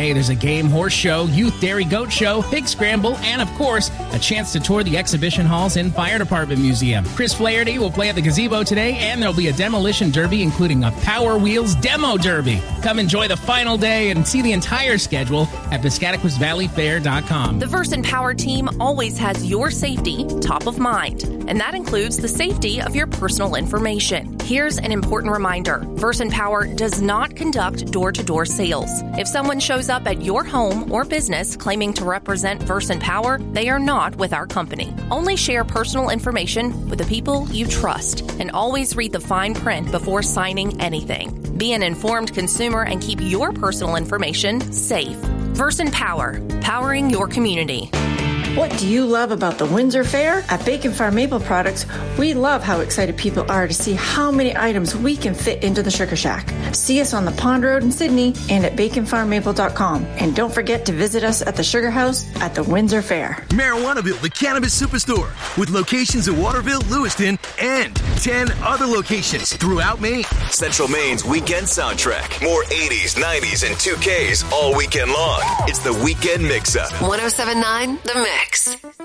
day, there's a game, horse show, youth dairy goat show, pig scramble, and of course, a chance to tour the exhibition halls and fire department museum. Chris Flaherty will play at the gazebo today, and there'll be a demolition derby, including a Power Wheels demo derby. Come enjoy the final day and see the entire schedule at PescataquisValleyFair.com. The Verson Power team always has your safety top of mind, and that includes the safety of your personal information. Here's an important reminder. Verson Power does not conduct door-to-door sales. If someone shows up at your home or business claiming to represent Verson Power, they are not with our company. Only share personal information with the people you trust, and always read the fine print before signing anything. Be an informed consumer and keep your personal information safe. Verson Power, powering your community. What do you love about the Windsor Fair? At Bacon Farm Maple Products, we love how excited people are to see how many items we can fit into the Sugar Shack. See us on the Pond Road in Sydney and at baconfarmmaple.com. And don't forget to visit us at the Sugar House at the Windsor Fair. Marijuanaville, the cannabis superstore, with locations in Waterville, Lewiston, and 10 other locations throughout Maine. Central Maine's weekend soundtrack. More 80s, 90s, and 2Ks all weekend long. It's the Weekend Mix-Up. 107.9 The Mix.